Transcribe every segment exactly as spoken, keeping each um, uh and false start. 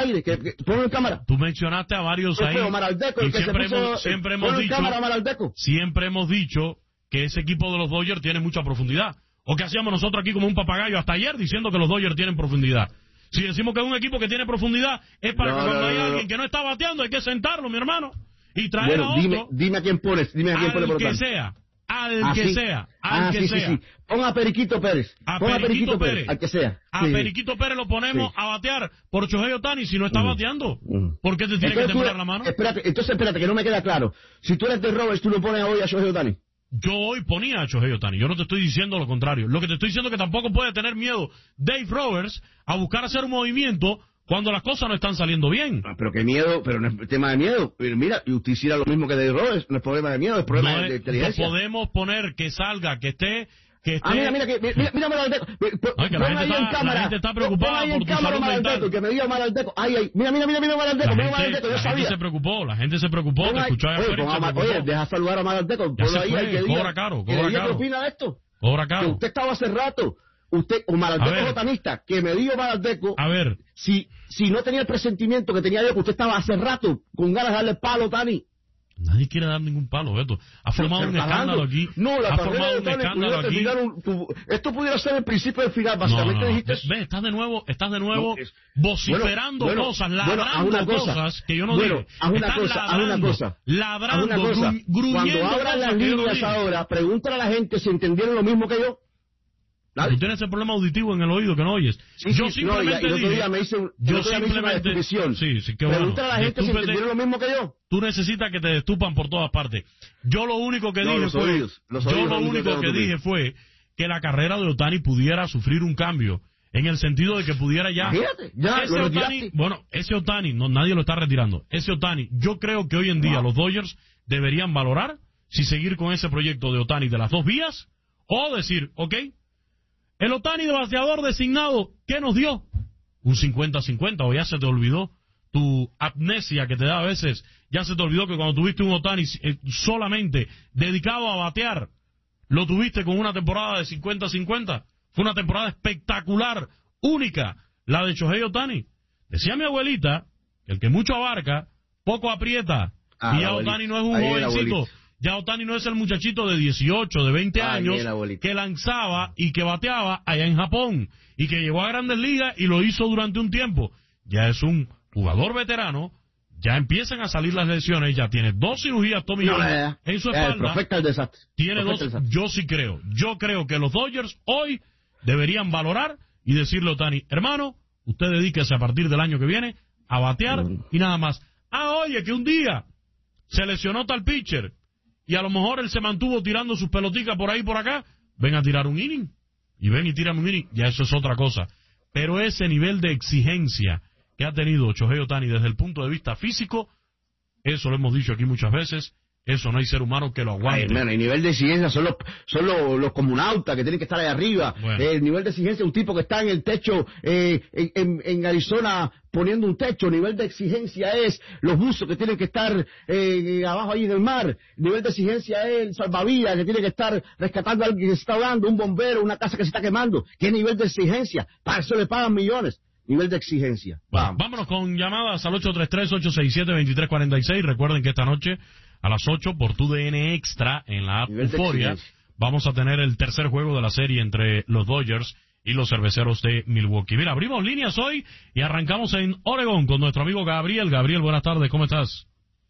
aire, que, que ponlo en cámara. Tú mencionaste a varios ahí. Omar Aldeco, y el que siempre, se puso, hemos, siempre, hemos ponlo en dicho, cámara, Omar Aldeco. siempre hemos dicho que ese equipo de los Dodgers tiene mucha profundidad. ¿O qué hacíamos nosotros aquí como un papagayo hasta ayer diciendo que los Dodgers tienen profundidad? Si decimos que es un equipo que tiene profundidad, es para no, que cuando no, hay no, alguien no. que no está bateando, hay que sentarlo, mi hermano, y traer Bueno, a otro. dime, dime a quién pones, dime a quién pones al por que tanto. sea, al Ah, que sí. sea, al ah, que sí, sea. Sí, sí. Pon a Periquito Pérez. A Pon Periquito, a Periquito Pérez, Pérez. al que sea. A Sí. Periquito Pérez lo ponemos Sí. a batear por Shohei Ohtani si no está Mm. bateando. Mm. ¿Por qué te tiene Entonces, que tú- temblar la mano? Espérate, entonces espérate, que no me queda claro. Si tú eres de Roberts, tú lo pones hoy a Shohei Ohtani. Yo hoy ponía a Shohei Ohtani, yo no te estoy diciendo lo contrario. Lo que te estoy diciendo es que tampoco puede tener miedo Dave Roberts a buscar hacer un movimiento cuando las cosas no están saliendo bien. Ah, pero qué miedo, pero no es tema de miedo. Eh, Mira, y usted hiciera lo mismo que Dave Roberts, no es problema de miedo, es problema No de, es- de inteligencia. no podemos poner que salga, que esté... Que esté... Ah, mira, mira, que, mira, mira Omar Aldeco. Eh, pon- Ay, que la pon gente ahí está- en la cámara. gente está Pon- preocupada pon ahí por en tu cámara salud Omar mental. Aldeco, que me diga Omar Aldeco. Ay, ay, mira, mira, mira, mira Omar Aldeco, La mira Omar gente, Aldeco, yo la gente sabía. se preocupó, la gente se preocupó, Pon te ahí- escuchó allá oye, afuera y pon a se Omar- preocupó. oye, deja saludar a Omar Aldeco. Ya Ponlo se ahí, fue, al que cobra diga- caro, que le cobra diga caro. qué opina de esto. Cobra Que caro. usted estaba hace rato. Usted, Omar A Aldeco ver. botanista, que me diga Omar Aldeco, A ver, si, si no tenía el presentimiento que tenía yo, que usted estaba hace rato con ganas de darle palo, Tani. nadie quiere dar ningún palo, Beto. Ha formado un escándalo aquí. No, la ha carrera formado de un Tani escándalo pudiera aquí. terminar un- tu- esto pudiera ser el principio del final, No, básicamente no, no. dijiste. Ve, estás de nuevo, estás de nuevo No, es- vociferando bueno, cosas, bueno, ladrando haz una cosa. cosas que yo no Bueno, dije. haz una Estás cosa, haz una ladrando, cosa. ladrando, Haz una cosa. gru- gruñendo Cuando abran las cosas que yo no líneas dije. ahora, pregúntale a la gente si entendieron lo mismo que yo. Dale. Tú tienes ese problema auditivo en el oído que no oyes. Sí, yo sí, no, y- y simplemente el otro dije, día me hice, un- el yo otro día me hice una simplemente, descripción. sí, sí, qué bueno. Pregúntale a la gente si Destúpete. entendieron lo mismo que yo. Tú necesitas que te destupan por todas partes. Yo lo único que No, dije los fue, oídos, los yo oídos lo son los único que que tengo dije fue que la carrera de Ohtani pudiera sufrir un cambio, en el sentido de que pudiera ya... Imagínate, ya ese lo Ohtani, retiraste. bueno, ese Ohtani, no, nadie lo está retirando. Ese Ohtani, yo creo que hoy en día No. los Dodgers deberían valorar si seguir con ese proyecto de Ohtani de las dos vías, o decir, ok, el Ohtani de bateador designado, ¿qué nos dio? Un cincuenta cincuenta, o ya se te olvidó tu amnesia que te da a veces, ya se te olvidó que cuando tuviste un Ohtani eh, solamente dedicado a batear, lo tuviste con una temporada de cincuenta cincuenta. Fue una temporada espectacular, única, la de Shohei Ohtani. Decía mi abuelita que el que mucho abarca, poco aprieta. Ah, y ya la abuelita. Ohtani no es un Ahí viene la jovencito. abuelita. Ya Ohtani no es el muchachito de dieciocho, de veinte Ahí años viene la abuelita. que lanzaba y que bateaba allá en Japón y que llegó a Grandes Ligas y lo hizo durante un tiempo. Ya es un jugador veterano, ya empiezan a salir las lesiones, ya tiene dos cirugías Tommy No, John eh, en su eh, espalda. Profeta el desastre. Tiene Profeta dos, el desastre. yo sí creo, yo creo que los Dodgers hoy deberían valorar y decirle a Ohtani, hermano, usted dedíquese a partir del año que viene a batear Mm. y nada más. Ah, oye, que un día se lesionó tal pitcher y a lo mejor él se mantuvo tirando sus peloticas por ahí y por acá, ven a tirar un inning y ven y tiran un inning, ya eso es otra cosa. Pero ese nivel de exigencia que ha tenido Shohei Ohtani desde el punto de vista físico, eso lo hemos dicho aquí muchas veces, eso no hay ser humano que lo Ay, aguante. hermano, el nivel de exigencia son los, son los, los comunautas que tienen que estar ahí arriba. Bueno. Eh, el nivel de exigencia, un tipo que está en el techo, eh, en, en, en Arizona poniendo un techo. El nivel de exigencia es los buzos que tienen que estar eh, abajo ahí en el mar. El nivel de exigencia es el salvavidas que tiene que estar rescatando a alguien que se está ahogando, un bombero, una casa que se está quemando. ¿Qué nivel de exigencia? Para eso le pagan millones. Nivel de exigencia. Bueno, Vamos. vámonos con llamadas al ocho tres tres, ocho seis siete, dos tres cuatro seis. Recuerden que esta noche a las ocho por tu D N Extra en la app Nivel de Euforia exigencia. vamos a tener el tercer juego de la serie entre los Dodgers y los cerveceros de Milwaukee. Mira, abrimos líneas hoy y arrancamos en Oregón con nuestro amigo Gabriel. Gabriel, buenas tardes, ¿cómo estás?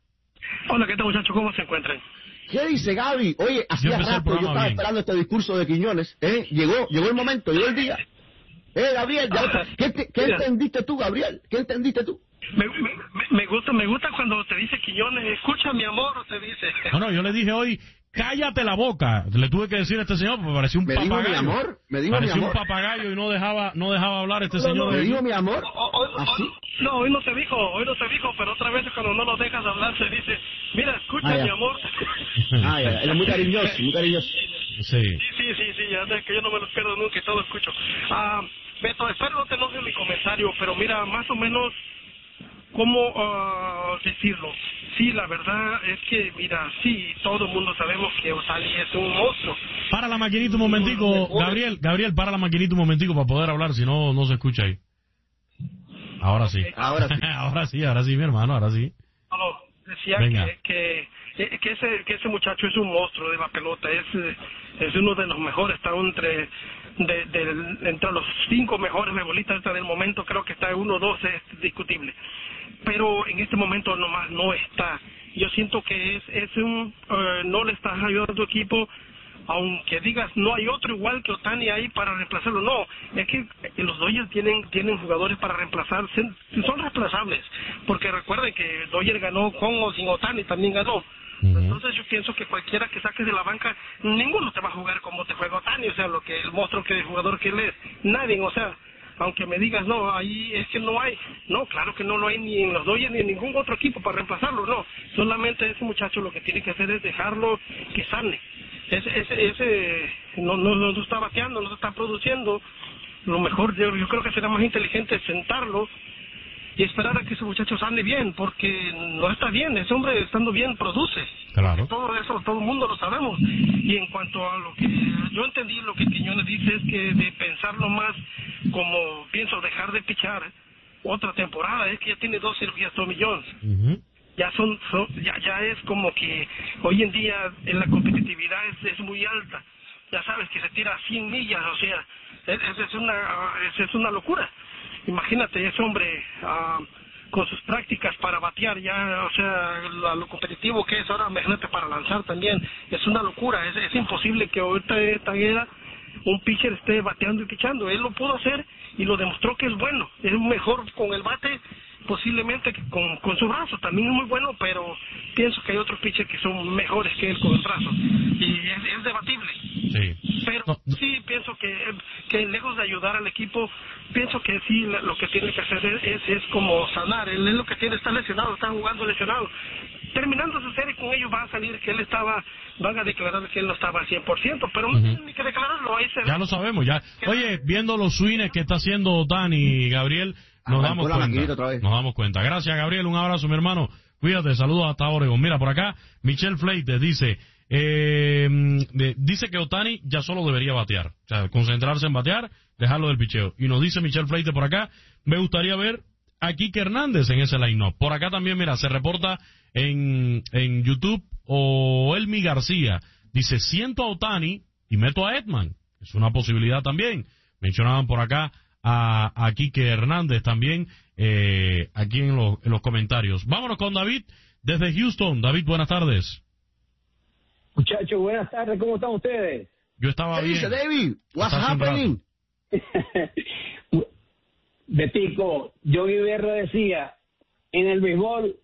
Hola, ¿qué tal, muchachos? ¿Cómo se encuentran? ¿Qué dice Gaby? Oye, hacía empecé el rato yo programa estaba bien. esperando este discurso de Quiñones. ¿eh? Llegó, llegó el momento, llegó el día. Eh, Gabriel, ya- Ah, ¿qué, te- qué mira. entendiste tú, Gabriel? ¿Qué entendiste tú? Me, me, me gusta me gusta cuando te dice Quiñones, escucha mi amor, te dice. No, no, yo le dije hoy, cállate la boca. Le tuve que decir a este señor porque parecía un Me dijo papagayo. mi amor, me dijo mi parecía un amor. papagayo y no dejaba no dejaba hablar este No, señor. no, de me aquí. dijo mi amor. O- o- ¿Así? o- no, hoy no se dijo, hoy no se dijo, pero otra vez cuando no lo dejas hablar se dice, mira, escucha Ah, ya. mi amor. Ah, ya, él es muy cariñoso, muy cariñoso. Sí. Sí, sí, sí, sí, ya sé que yo no me los pierdo nunca y todo escucho. Ah, Beto, espero no te enojes mi comentario, pero mira, más o menos, ¿cómo ah, decirlo? Sí, la verdad es que, mira, sí, todo el mundo sabemos que Ohtani es un monstruo. Para la maquinita un momentico, Gabriel, Gabriel, para la maquinita un momentico para poder hablar, si no, no se escucha ahí. Ahora sí. Okay. Ahora sí. ahora sí, ahora sí, mi hermano, ahora sí. No, decía Venga. que, que, que, ese, que ese muchacho es un monstruo de la pelota, es, es uno de los mejores, está entre, de, de, entre los cinco mejores futbolistas del momento, creo que está en uno o dos, es discutible. Pero en este momento nomás no está. Yo siento que es, es un, uh, no le estás ayudando a tu equipo, aunque digas no hay otro igual que Ohtani ahí para reemplazarlo, no, es que los Dodgers tienen tienen jugadores para reemplazar, son reemplazables, porque recuerden que Dodgers ganó con o sin Ohtani, también ganó. Uh-huh. Entonces yo pienso que cualquiera que saques de la banca, ninguno te va a jugar como te juega Ohtani, o sea, lo que el monstruo que el jugador que él es, nadie, o sea, aunque me digas, no, ahí es que no hay, no, claro que no lo hay ni en los Dodgers ni en ningún otro equipo para reemplazarlo, no, solamente ese muchacho lo que tiene que hacer es dejarlo que sane. Ese, ese, ese no, no, no está bateando, no se está produciendo. Lo mejor, yo, yo creo que será más inteligente sentarlo y esperar a que ese muchacho sane bien, porque no está bien, ese hombre estando bien produce. Claro. Todo eso, todo el mundo lo sabemos. Y en cuanto a lo que yo entendí, lo que Quiñones dice es que de pensarlo más como pienso dejar de pichar otra temporada, es que ya tiene dos cirugías Tommy John. Uh-huh. Ya son, son ya ya es como que hoy en día en la competitividad es, es muy alta, ya sabes que se tira cien millas, o sea, es, es una es, es una locura. Imagínate ese hombre uh, con sus prácticas para batear ya, o sea, lo, lo competitivo que es ahora, imagínate para lanzar también, es una locura, es, es imposible que ahorita esta era un pitcher esté bateando y pichando, él lo pudo hacer y lo demostró que es bueno, es mejor con el bate posiblemente con, con su brazo, también es muy bueno, pero pienso que hay otros pitchers que son mejores que él con el brazo, y es, es debatible. Sí. Pero no, no. sí pienso que, que lejos de ayudar al equipo, pienso que sí lo que tiene que hacer es, es, es como sanar, él es lo que tiene, está lesionado, está jugando lesionado. Terminando su serie con ellos va a salir que él estaba, van a declarar que él no estaba al cien por ciento, pero no uh-huh. tienen ni que declararlo, ahí se ya ve. Lo sabemos, ya. Oye, viendo los swings que está haciendo Ohtani, Gabriel, nos ah, damos cuenta, otra vez. nos damos cuenta. Gracias, Gabriel, un abrazo, mi hermano. Cuídate, saludos hasta Oregon. Mira, por acá, Michelle Fleites dice, eh, de, dice que Ohtani ya solo debería batear, o sea, concentrarse en batear, dejarlo del picheo. Y nos dice Michelle Fleites por acá, me gustaría ver a Kike Hernández en ese line-up. Por acá también, mira, se reporta en, en YouTube, o Elmi García, dice, siento a Ohtani y meto a Edman. Es una posibilidad también. Mencionaban por acá a, a Kike Hernández también, eh, aquí en, lo, en los comentarios. Vámonos con David desde Houston. David, buenas tardes. Muchachos, buenas tardes, ¿cómo están ustedes? Yo estaba ¿Qué bien. dice David? What's happening? Betico, Yogi Berra decía, en el béisbol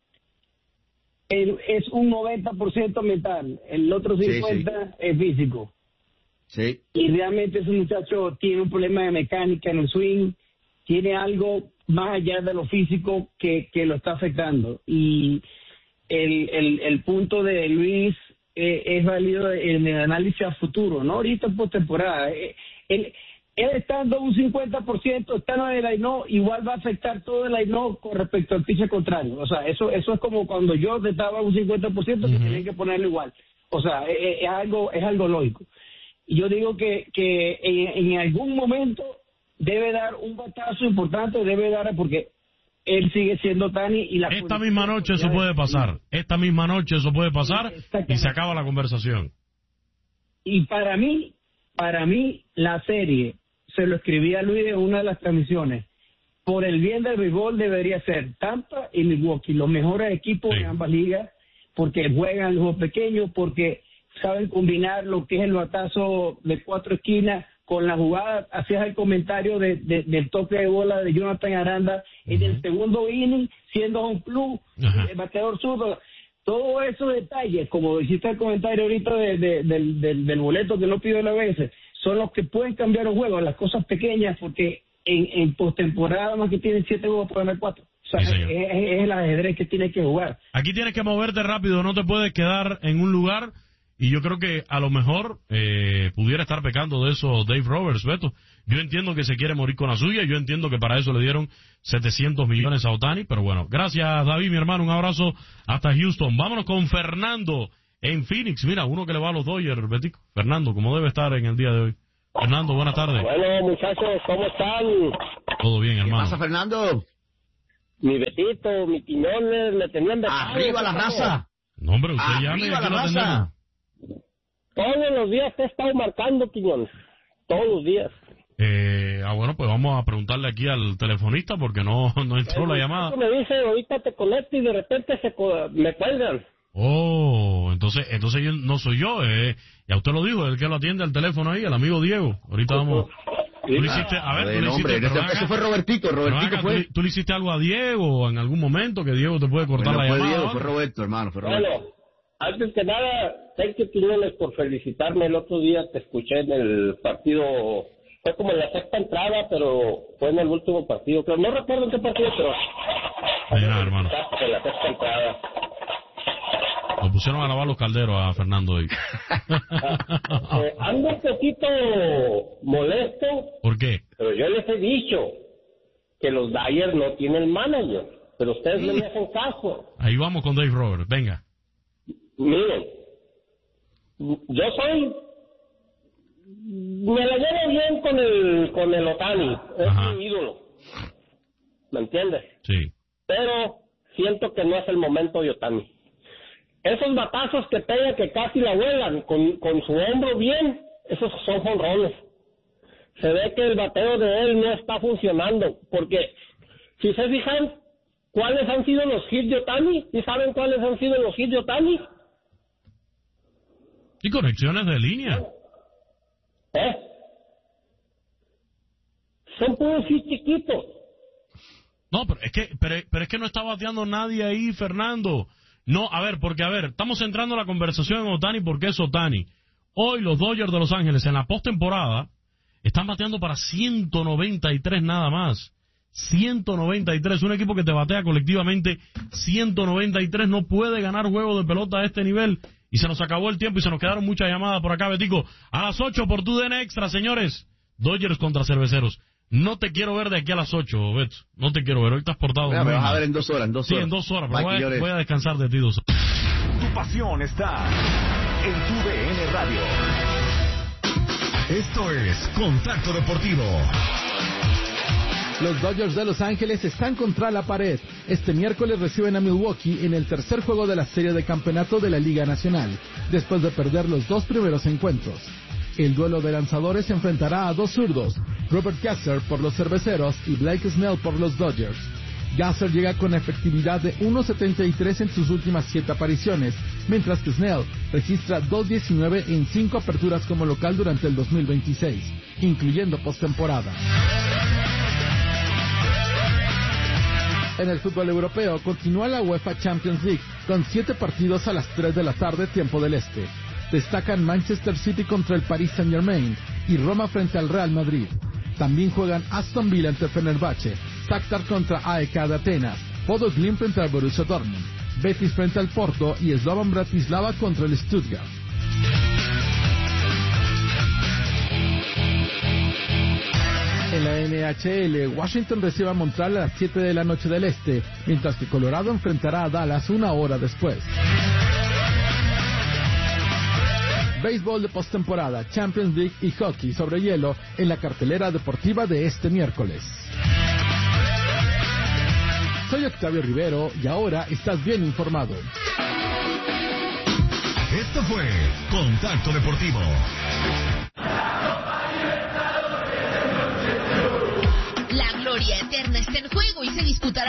el, es un noventa por ciento mental, el otro cincuenta por ciento sí, sí. es físico. Sí. Y realmente ese muchacho tiene un problema de mecánica en el swing, tiene algo más allá de lo físico que, que lo está afectando. Y el, el, el punto de Luis eh, es válido en el análisis a futuro, no ahorita en postemporada. Eh, él, él estando un cincuenta por ciento, estando en el line-up, igual va a afectar todo el line-up con respecto al pitcher contrario. O sea, eso eso es como cuando yo estaba un cincuenta por ciento, uh-huh. que tenía que ponerlo igual. O sea, es, es algo es algo lógico. Y yo digo que, que en, en algún momento debe dar un batazo importante, debe dar, porque él sigue siendo Ohtani y la... Esta misma noche eso puede pasar, esta misma noche eso puede pasar y se acaba la conversación. Y para mí, para mí, la serie, se lo escribí a Luis en una de las transmisiones, por el bien del béisbol debería ser Tampa y Milwaukee, los mejores equipos sí. en ambas ligas, porque juegan el juego pequeño, porque saben combinar lo que es el batazo de cuatro esquinas con la jugada. Hacías el comentario de, de, del toque de bola de Jonathan Aranda uh-huh. en el segundo inning, siendo un club, uh-huh. el bateador zurdo. Todos esos detalles, como hiciste el comentario ahorita de, de, de, de, del boleto que no pidió la vez, son los que pueden cambiar un juego, las cosas pequeñas, porque en, en postemporada más que tienen siete juegos por ganar cuatro. O sea, sí, es, es, es el ajedrez que tienes que jugar. Aquí tienes que moverte rápido, no te puedes quedar en un lugar. Y yo creo que a lo mejor eh, pudiera estar pecando de eso Dave Roberts, Beto. Yo entiendo que se quiere morir con la suya, yo entiendo que para eso le dieron setecientos millones a Ohtani, pero bueno, gracias David, mi hermano, un abrazo hasta Houston. Vámonos con Fernando en Phoenix. Mira, uno que le va a los Dodgers, Betico. Fernando, como debe estar en el día de hoy. Fernando, buenas tardes. Bueno, muchachos, ¿cómo están? Todo bien, hermano. ¿Qué pasa, Fernando? mi Betito, mi Quiñones, me tenían de ¡Arriba la raza! No, hombre, usted llame y ¡Arriba aquí la lo raza! atendemos. Todos los días te he estado marcando, Quiñones. Todos los días. Eh, ah, bueno, pues vamos a preguntarle aquí al telefonista porque no, no entró la llamada. Me dice, ahorita te conecto y de repente se co- me cuelgan. Oh, entonces, entonces yo, no soy yo, eh. Ya usted lo dijo, el que lo atiende al teléfono ahí, el amigo Diego. Ahorita vamos. Tú le hiciste, a ver, tú le hiciste, hombre, pero ese, ven acá, ese fue Robertico, pero Robertico ven acá, fue. ¿tú, tú le hiciste algo a Diego en algún momento que Diego te puede cortar Bueno, la fue llamada? Diego, ¿no? fue Roberto, hermano, fue Roberto. Bueno, antes que nada, thank you, Quiñones, por felicitarme. El otro día te escuché en el partido, fue como en la sexta entrada, pero fue en el último partido. Pero no recuerdo en qué partido, pero... De nada, hermano. En la sexta entrada. Lo pusieron a lavar los calderos a Fernando hoy. Eh, ando un poquito molesto, ¿Por qué? pero yo les he dicho que los Dyers no tienen manager, pero ustedes no me hacen caso. Ahí vamos con Dave Roberts, venga. Miren, yo soy, me la llevo bien con el con el Otani, es Ajá. mi ídolo, ¿me entiendes? Sí. Pero siento que no es el momento de Otani. Esos batazos que pega que casi la vuelan con, con su hombro bien, esos son jonrones. Se ve que el bateo de él no está funcionando, porque si se fijan, ¿cuáles han sido los hits de Otani? ¿Y saben cuáles han sido los hits de Otani? Y conexiones de línea. ¿Eh? Son puros hits chiquitos. No, pero es que, pero, pero es que no está bateando nadie ahí, Fernando. No, a ver, porque a ver, estamos centrando la conversación en Otani porque es Otani. Hoy los Dodgers de Los Ángeles en la postemporada están bateando para ciento noventa y tres nada más. ciento noventa y tres, un equipo que te batea colectivamente ciento noventa y tres no puede ganar juego de pelota a este nivel. Y se nos acabó el tiempo y se nos quedaron muchas llamadas por acá, Betico. A las ocho por tu D N Extra, señores. Dodgers contra Cerveceros. No te quiero ver de aquí a las ocho, Beto. No te quiero ver. Hoy te has portado Mira, muy me vas mal. a ver en dos horas, en dos Sí, horas. en dos horas, pero Bye, voy a, Quiñones. voy a descansar de ti dos horas. Tu pasión está en tu D N Radio. Esto es Contacto Deportivo. Los Dodgers de Los Ángeles están contra la pared. Este miércoles reciben a Milwaukee en el tercer juego de la serie de campeonato de la Liga Nacional, después de perder los dos primeros encuentros. El duelo de lanzadores enfrentará a dos zurdos, Robert Gasser por los Cerveceros y Blake Snell por los Dodgers. Gasser llega con efectividad de uno setenta y tres en sus últimas siete apariciones, mientras que Snell registra dos diecinueve en cinco aperturas como local durante el dos mil veintiséis, incluyendo postemporada. En el fútbol europeo continúa la UEFA Champions League con siete partidos a las tres de la tarde tiempo del este. Destacan Manchester City contra el Paris Saint-Germain y Roma frente al Real Madrid. También juegan Aston Villa ante Fenerbahce, Shakhtar contra A E K de Atenas, Bodo Glimt frente al Borussia Dortmund, Betis frente al Porto y Slovan Bratislava contra el Stuttgart. En la N H L, Washington recibe a Montreal a las siete de la noche del este, mientras que Colorado enfrentará a Dallas una hora después. Béisbol de postemporada, Champions League y hockey sobre hielo en la cartelera deportiva de este miércoles. Soy Octavio Rivero y ahora estás bien informado. Esto fue Contacto Deportivo. La gloria eterna está en juego y se disputará